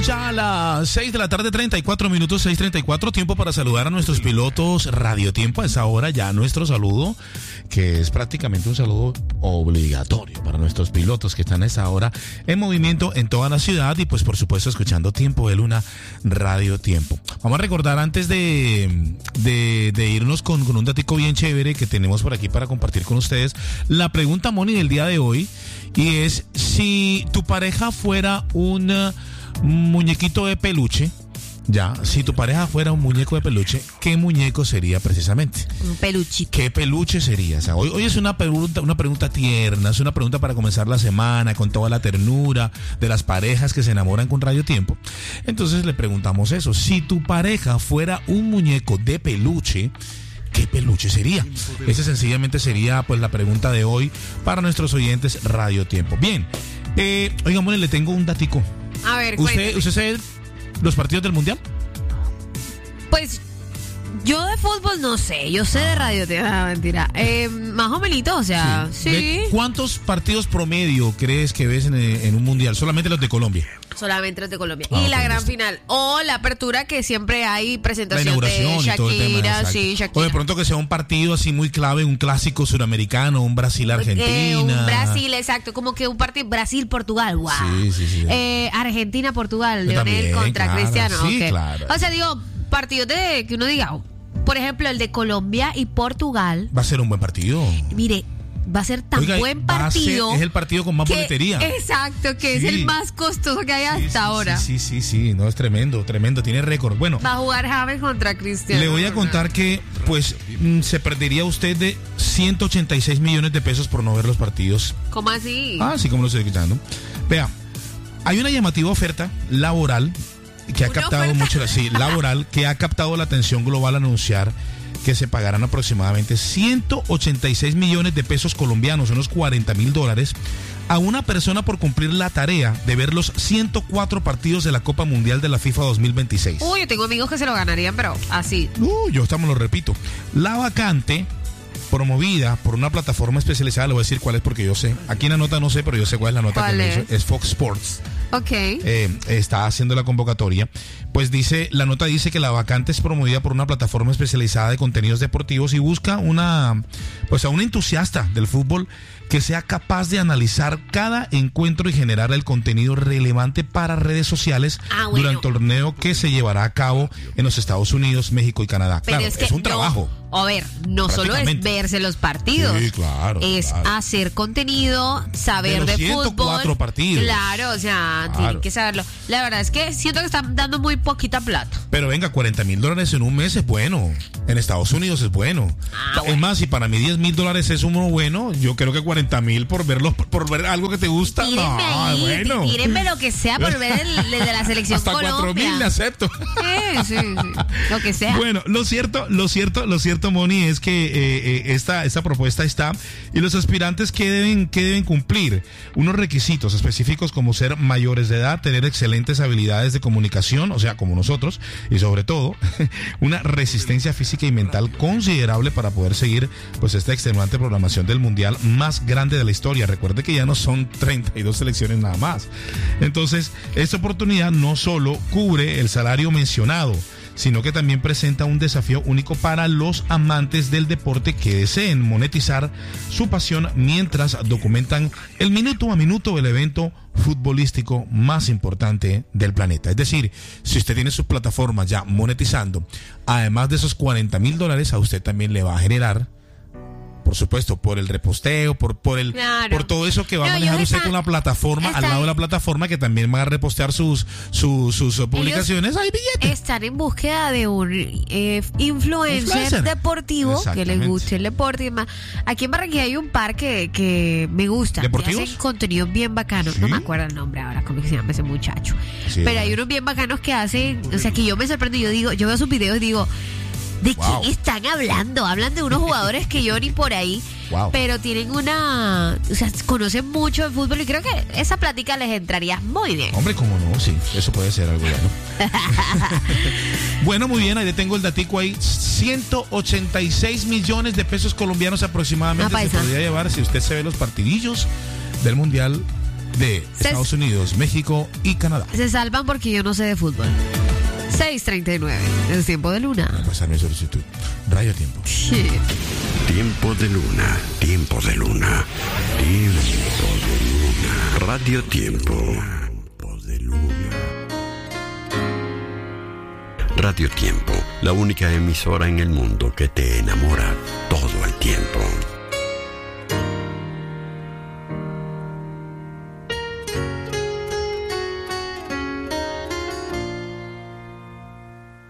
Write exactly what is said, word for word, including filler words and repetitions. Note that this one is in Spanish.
Ya a las seis de la tarde, treinta y cuatro minutos, seis treinta y cuatro, tiempo para saludar a nuestros pilotos Radio Tiempo. A esa hora ya nuestro saludo, que es prácticamente un saludo obligatorio para nuestros pilotos que están a esa hora en movimiento en toda la ciudad y pues por supuesto escuchando Tiempo de Luna Radio Tiempo. Vamos a recordar antes de, de, de irnos con, con un datico bien chévere que tenemos por aquí para compartir con ustedes la pregunta, Moni, del día de hoy, y es si tu pareja fuera un muñequito de peluche. Ya, si tu pareja fuera un muñeco de peluche, ¿qué muñeco sería precisamente? Un peluchito. ¿Qué peluche sería? O sea, hoy, hoy es una pregunta, una pregunta tierna, es una pregunta para comenzar la semana con toda la ternura de las parejas que se enamoran con Radio Tiempo. Entonces le preguntamos eso. Si tu pareja fuera un muñeco de peluche, ¿qué peluche sería? Esa sencillamente sería pues la pregunta de hoy para nuestros oyentes Radio Tiempo. Bien, eh, oigan, bueno, le tengo un datico. A ver, ¿Usted, cuéntame. ¿Usted sabe los partidos del Mundial? Pues yo de fútbol no sé, yo sé de radio, ah, mentira. Eh, más o menos, o sea, sí. ¿De ¿Cuántos partidos promedio crees que ves en, en un Mundial? Solamente los de Colombia. Solamente los de Colombia. Ah, y ok, la gran listo. final. O la apertura que siempre hay La presentación inauguración de y todo el tema. Shakira, Exacto. sí, O Shakira. de pronto que sea un partido así muy clave, un clásico suramericano, un Brasil-Argentina. Eh, un Brasil, exacto, como que un partido Brasil-Portugal, wow. Sí, sí, sí. Eh, Argentina-Portugal, Yo Leonel también, contra claro, Cristiano. sí, ok. claro. O sea, digo, partidos de que uno diga, oh, por ejemplo, el de Colombia y Portugal, Va a ser un buen partido. mire, va a ser tan Oiga, buen va a ser- partido. es el partido con más que- boletería. Exacto, que Sí. es el más costoso que hay Sí, hasta sí, ahora. Sí, sí, sí, sí, no, es tremendo, tremendo, tiene récord. Bueno, Va a jugar James contra Cristiano. le voy a contar que, pues, mm, se perdería usted de ciento ochenta y seis millones de pesos por no ver los partidos. ¿Cómo así? Ah, sí, como lo estoy quitando. Vea, hay una llamativa oferta laboral que ha ¿Una captado oferta? mucho, la- sí, laboral, que ha captado la atención global al anunciar que se pagarán aproximadamente ciento ochenta y seis millones de pesos colombianos, unos cuarenta mil dólares, a una persona por cumplir la tarea de ver los ciento cuatro partidos de la Copa Mundial de la FIFA dos mil veintiséis. Uy, yo tengo amigos que se lo ganarían, pero así. Uh, yo estamos lo repito. La vacante, promovida por una plataforma especializada, le voy a decir cuál es porque yo sé. Aquí en la nota no sé, pero yo sé cuál es la nota que ¿Cuál me es? hizo. Es Fox Sports. Ok. Eh, está haciendo la convocatoria. Pues dice, la nota dice que la vacante es promovida por una plataforma especializada de contenidos deportivos y busca una, pues a un entusiasta del fútbol que sea capaz de analizar cada encuentro y generar el contenido relevante para redes sociales Ah, bueno. durante el torneo que se llevará a cabo en los Estados Unidos, México y Canadá. Pero Claro, es, que es un no- trabajo. a ver, no solo es Prácticamente. verse los partidos. Sí, claro, Es claro. hacer contenido, saber De de, los ciento cuatro fútbol. partidos. Claro, o sea, Claro. tienen que saberlo. La verdad es que siento que están dando muy poquita plata. Pero venga, cuarenta mil dólares en un mes es bueno. En Estados Unidos es bueno. Ah, es bueno. más, si para mí diez mil dólares es uno bueno, yo creo que cuarenta mil por verlo, por ver algo que te gusta. Tírenme No, ahí, bueno. tí- tírenme lo que sea por ver el, el de la selección Hasta cuatro Colombia. mil le acepto. Sí, sí, sí. Lo que sea. Bueno, lo cierto, lo cierto, lo cierto, Moni, es que eh, eh, esta, esta propuesta está y los aspirantes que deben, que deben cumplir unos requisitos específicos como ser mayores de edad, tener excelentes habilidades de comunicación, o sea, como nosotros, y sobre todo, una resistencia física y mental considerable para poder seguir pues esta extenuante programación del mundial más grande de la historia. Recuerde que ya no son treinta y dos selecciones nada más. Entonces, esta oportunidad no solo cubre el salario mencionado, sino que también presenta un desafío único para los amantes del deporte que deseen monetizar su pasión mientras documentan el minuto a minuto del evento futbolístico más importante del planeta. Es decir, si usted tiene sus plataformas ya monetizando, además de esos cuarenta mil dólares, a usted también le va a generar, por supuesto, por el reposteo, por, por el, Claro. por todo eso que va No, a manejar ellos usted están- con la plataforma, al están- lado de la plataforma que también va a repostear sus, sus, sus publicaciones. Hay billetes. Están en búsqueda de un eh, influencer, Influencer. deportivo que Exactamente. les guste el deporte y demás. Aquí en Barranquilla hay un par que, que me gusta. Que ¿Deportivos? hacen contenido bien bacano. ¿Sí? No me acuerdo el nombre ahora, cómo que se llama ese muchacho. Sí, Pero bueno. hay unos bien bacanos que hacen, o sea, que yo me sorprendo. Yo digo, yo veo sus videos y digo, ¿de Wow. quién están hablando? Hablan de unos jugadores que yo ni por ahí. Wow. Pero tienen una, o sea, conocen mucho de fútbol y creo que esa plática les entraría muy bien. Hombre, cómo no, sí, eso puede ser algo bueno. Bueno, muy bien, ahí le tengo el datico ahí. ciento ochenta y seis millones de pesos colombianos aproximadamente Una se paisa. podría llevar si usted se ve los partidillos del Mundial de Se- Estados Unidos, México y Canadá. Se salvan porque yo no sé de fútbol. seis treinta y nueve. Es tiempo de luna. Pasar mi solicitud. Radio Tiempo. Sí. Tiempo de luna, tiempo de luna, tiempo de luna. Radio Tiempo. Tiempo de luna. Radio Tiempo, la única emisora en el mundo que te enamora todo el tiempo.